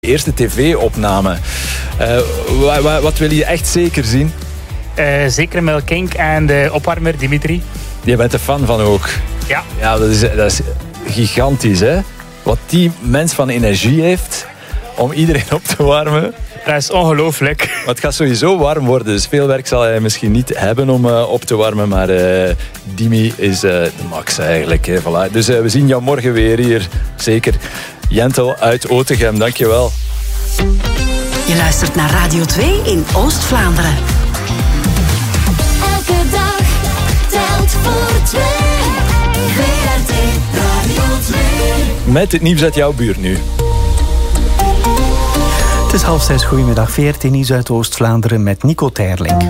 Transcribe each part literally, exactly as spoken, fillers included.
Eerste tv-opname. Uh, wa- wa- wat wil je echt zeker zien? Uh, zeker Mel Kink en de opwarmer Dimitri. Je bent er fan van ook. Ja. Ja, dat is, dat is gigantisch, hè? Wat die mens van energie heeft om iedereen op te warmen. Dat is ongelooflijk. Maar het gaat sowieso warm worden, dus veel werk zal hij misschien niet hebben om uh, op te warmen. Maar uh, Dimi is uh, de max eigenlijk. Hè, voilà. Dus uh, we zien jou morgen weer hier, zeker. Jentel uit Otegem, dankjewel. Je luistert naar Radio twee in Oost-Vlaanderen. Elke dag telt voor twee. V R T Radio twee. Met het nieuws uit jouw buurt nu. Het is half zes, goedemiddag. V R T Nieuws uit Oost-Vlaanderen met Nico Terling.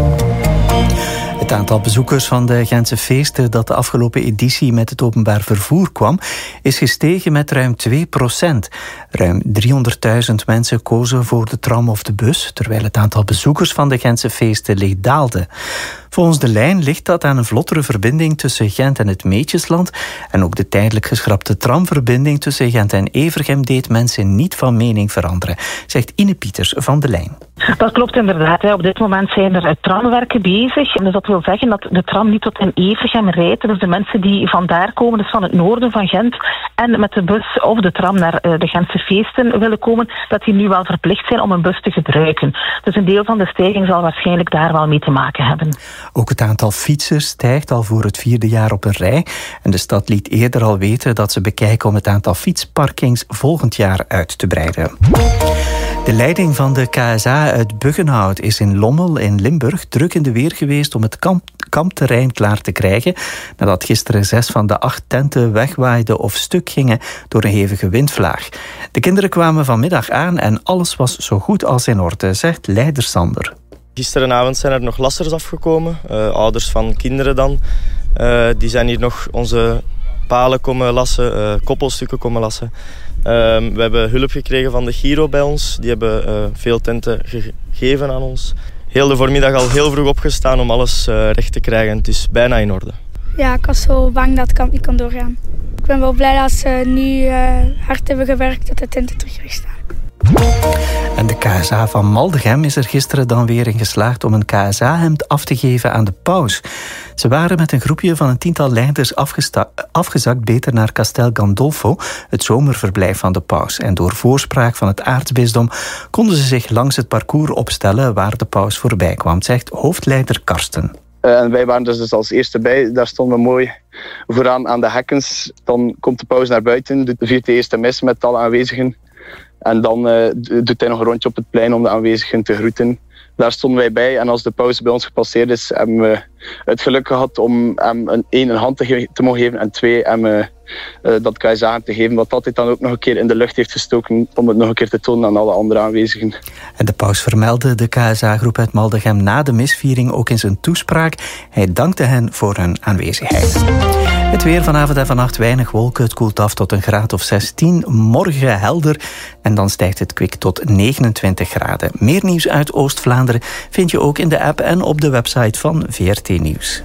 Het aantal bezoekers van de Gentse feesten dat de afgelopen editie met het openbaar vervoer kwam, is gestegen met ruim twee procent. Ruim driehonderdduizend mensen kozen voor de tram of de bus, terwijl het aantal bezoekers van de Gentse feesten licht daalde. Volgens De Lijn ligt dat aan een vlottere verbinding tussen Gent en het Meetjesland. En ook de tijdelijk geschrapte tramverbinding tussen Gent en Evergem deed mensen niet van mening veranderen, zegt Ine Pieters van De Lijn. Dat klopt inderdaad. Op dit moment zijn er tramwerken bezig. Dus dat wil zeggen dat de tram niet tot in Evergem rijdt. Dus de mensen die vandaar komen, dus van het noorden van Gent, en met de bus of de tram naar de Gentse feesten willen komen, dat die nu wel verplicht zijn om een bus te gebruiken. Dus een deel van de stijging zal waarschijnlijk daar wel mee te maken hebben. Ook het aantal fietsers stijgt al voor het vierde jaar op een rij. En de stad liet eerder al weten dat ze bekijken om het aantal fietsparkings volgend jaar uit te breiden. De leiding van de K S A uit Buggenhout is in Lommel in Limburg druk in de weer geweest om het kamp, kampterrein klaar te krijgen, nadat gisteren zes van de acht tenten wegwaaiden of stuk gingen door een hevige windvlaag. De kinderen kwamen vanmiddag aan en alles was zo goed als in orde, zegt leider Sander. Gisterenavond zijn er nog lassers afgekomen, uh, ouders van kinderen dan. Uh, die zijn hier nog onze palen komen lassen, uh, koppelstukken komen lassen. Uh, we hebben hulp gekregen van de Giro bij ons. Die hebben uh, veel tenten gegeven aan ons. Heel de voormiddag al heel vroeg opgestaan om alles uh, recht te krijgen. Het is bijna in orde. Ja, ik was zo bang dat het kamp niet kon doorgaan. Ik ben wel blij dat ze nu uh, hard hebben gewerkt dat de tenten terug wegstaan. En de K S A van Maldegem is er gisteren dan weer in geslaagd om een K S A-hemd af te geven aan de paus. Ze waren met een groepje van een tiental leiders afgesta- afgezakt beter naar Castel Gandolfo, het zomerverblijf van de paus. En door voorspraak van het aartsbisdom konden ze zich langs het parcours opstellen waar de paus voorbij kwam, zegt hoofdleider Karsten. Uh, en wij waren dus, dus als eerste bij. Daar stonden we mooi vooraan aan de hekkens. Dan komt de paus naar buiten, doet de vierde eerste mis met alle aanwezigen. En dan uh, doet hij nog een rondje op het plein om de aanwezigen te groeten. Daar stonden wij bij en als de paus bij ons gepasseerd is, hebben we het geluk gehad om hem een, één een hand te, ge- te mogen geven en twee hem uh, uh, dat K S A te geven. Wat altijd dan ook nog een keer in de lucht heeft gestoken om het nog een keer te tonen aan alle andere aanwezigen. En de paus vermeldde de K S A-groep uit Maldegem na de misviering ook in zijn toespraak. Hij dankte hen voor hun aanwezigheid. Het weer vanavond en vannacht weinig wolken. Het koelt af tot een graad of zestien. Morgen helder en dan stijgt het kwik tot negenentwintig graden. Meer nieuws uit Oost-Vlaanderen vind je ook in de app en op de website van V R T Nieuws.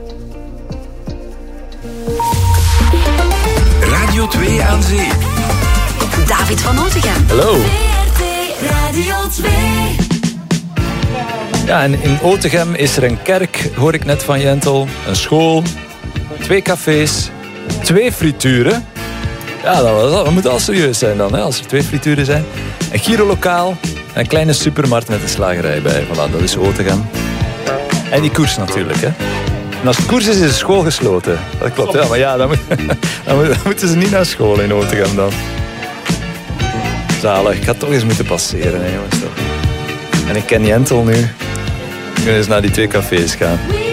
Radio twee aan zee. David van Otegem. Hallo. V R T Radio twee. Ja, en in Otegem is er een kerk, hoor ik net van Jentel. Een school, twee cafés, twee frituren. Ja, dat, was, dat moet al serieus zijn dan, hè, als er twee frituren zijn. Een gyrolokaal en een kleine supermarkt met een slagerij bij. Voilà, dat is Otegem. En die koers natuurlijk, hè. En als het koers is, is de school gesloten. Dat klopt, ja. Maar ja, dan, moet, dan, moet, dan moeten ze niet naar school in Otegem dan. Zalig, ik had toch eens moeten passeren, hè, jongens. Toch. En ik ken Jentel nu. We kunnen eens naar die twee cafés gaan.